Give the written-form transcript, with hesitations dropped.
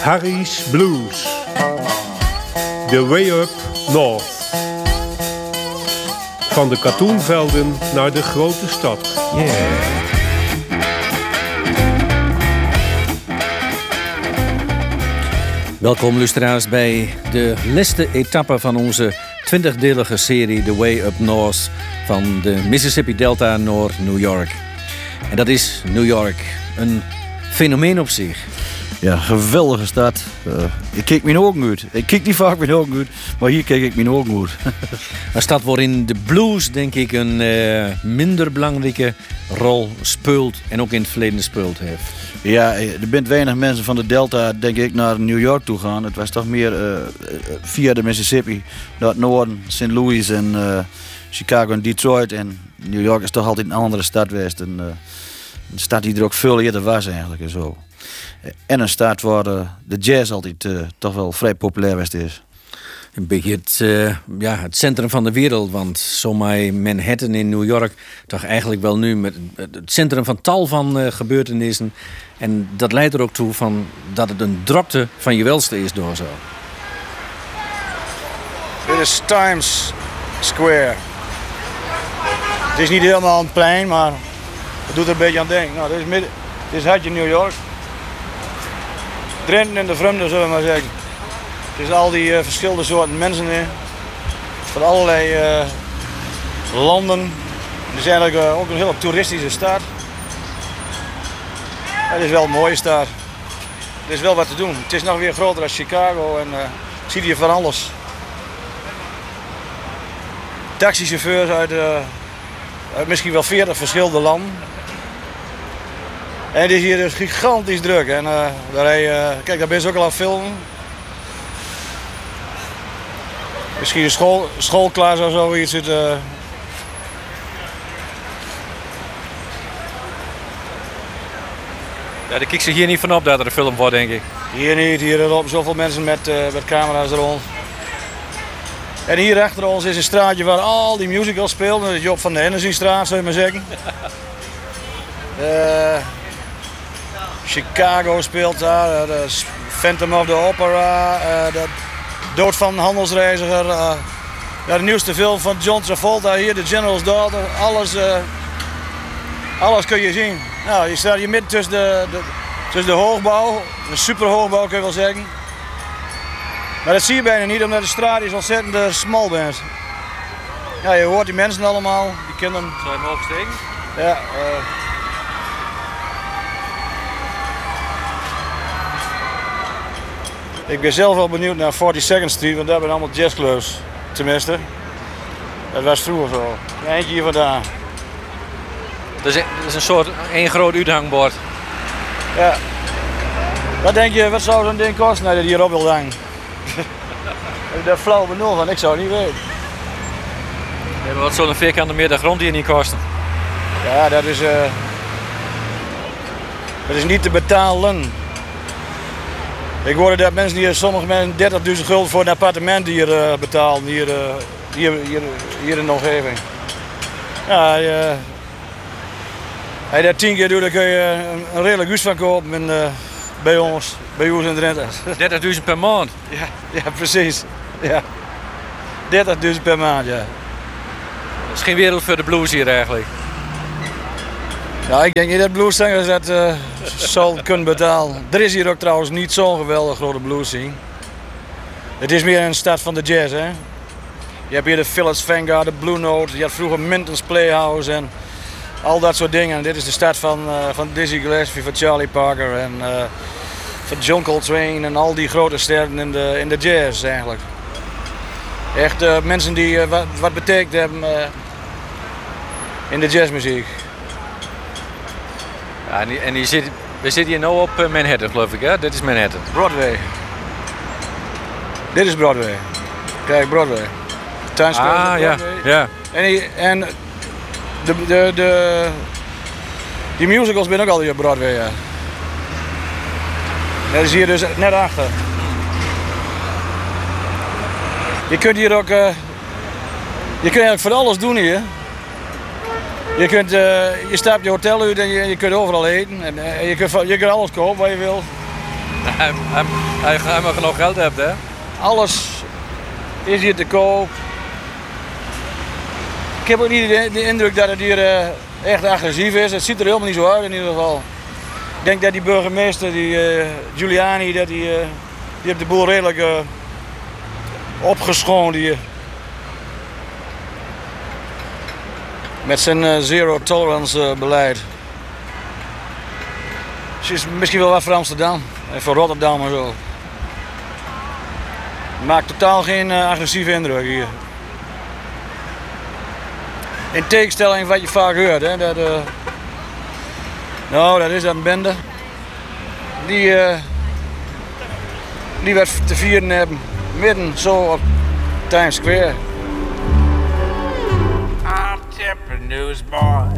Harry's Blues. The Way Up North. Van de katoenvelden naar de grote stad. Yeah. Welkom luisteraars bij de laatste etappe van onze 20-delige serie The Way Up North van de Mississippi Delta naar New York. En dat is New York, een fenomeen op zich. Ja, geweldige stad. Ik kijk mijn ogen uit. Ik kijk niet vaak mijn ogen uit, maar hier kijk ik mijn ogen uit. Een stad waarin de blues, denk ik, een minder belangrijke rol speelt en ook in het verleden gespeeld heeft. Ja, er bent weinig mensen van de Delta, denk ik, naar New York toe gaan. Het was toch meer via de Mississippi, naar het noorden, St. Louis en Chicago en Detroit. En New York is toch altijd een andere stad geweest. Een stad die er ook veel eerder was eigenlijk en zo. En een stad waar de jazz altijd toch wel vrij populair is. Een beetje het centrum van de wereld, want zomaar Manhattan in New York toch eigenlijk wel nu met het centrum van tal van gebeurtenissen. En dat leidt er ook toe van dat het een drokte van je welste is door zo. Dit is Times Square. Het is niet helemaal een plein, maar het doet er een beetje aan denken. Nou, dit is hartje New York. Drenthe en de vreemde, zullen we maar zeggen. Het is al die verschillende soorten mensen hier. Van allerlei landen. Het is eigenlijk ook een hele toeristische stad. Het is wel een mooie stad. Er is wel wat te doen. Het is nog weer groter dan Chicago en ik zie hier van alles. Taxichauffeurs uit misschien wel 40 verschillende landen. En het is hier dus gigantisch druk. En kijk, daar ben je ook al aan het filmen. Misschien een schoolklas of zoiets. Ja, daar kijk ze hier niet van op dat er een film wordt, denk ik. Hier niet, hier lopen zoveel mensen met camera's rond. En hier achter ons is een straatje waar al die musicals spelen. Dat is Job van de Hennessystraat, zou je maar zeggen. Chicago speelt daar, de Phantom of the Opera, de Dood van een handelsreiziger, de nieuwste film van John Travolta hier, The General's Daughter, alles kun je zien. Nou, je staat hier midden tussen de hoogbouw, een superhoogbouw kun je wel zeggen. Maar dat zie je bijna niet, omdat de straat is ontzettend smal bent. Ja, je hoort die mensen allemaal, die kinderen. Zou je hem oversteken? Ja. Ik ben zelf wel benieuwd naar 42nd Street, want daar zijn allemaal jazzclubs. Tenminste. Dat was vroeger zo. Eentje hier vandaan. Dat is een soort één groot uithangbord. Ja. Wat denk je, wat zou zo'n ding kosten als je hierop wil hangen? Heb je daar flauw benul van? Ik zou het niet weten. Ja, maar wat zo'n vierkante meter grond hier niet kosten? Ja, dat is niet te betalen. Ik hoorde dat mensen hier, sommige mensen 30.000 gulden voor een appartement hier betalen, hier in de omgeving. Ja, als je dat 10 keer doet, dan kun je een redelijk huis van kopen bij ons in Drenthe. 30.000 per maand? Ja, precies. Ja. 30.000 per maand, ja. Dat is geen wereld voor de blues hier eigenlijk. Ja, ik denk niet dat blueszangers dat zal kunnen betalen. Er is hier ook trouwens niet zo'n geweldig grote blues scene. Het is meer een stad van de jazz, hè. Je hebt hier de Phillips Vanguard, de Blue Note, je had vroeger Minton's Playhouse en al dat soort dingen. Dit is de stad van Dizzy Gillespie, van Charlie Parker en van John Coltrane en al die grote sterren in de jazz eigenlijk. Echt mensen die wat betekend hebben in de jazzmuziek. Ja, en we zitten hier nu op Manhattan, geloof ik, hè? Dit is Manhattan. Broadway. Dit is Broadway. Kijk, Broadway. Times Square is Broadway. Ja. En die musicals zijn ook al hier op Broadway, ja. Dat is hier dus net achter. Je kunt hier ook... je kunt eigenlijk van alles doen hier. Je stapt je hotel uit en je kunt overal eten. En je kunt alles kopen wat je wil. Hij maar genoeg geld hebt, hè? Alles is hier te koop. Ik heb ook niet de indruk dat het hier echt agressief is. Het ziet er helemaal niet zo uit in ieder geval. Ik denk dat die burgemeester, die Giuliani, die heeft de boel redelijk opgeschoond hier. Met zijn zero tolerance beleid. Het is misschien wel wat voor Amsterdam en voor Rotterdam en zo. Maakt totaal geen agressieve indruk hier. In tegenstelling wat je vaak hoort, hè, dat is een bende. Die wat te vieren hebben, midden zo op Times Square. I'm tipping newsboy.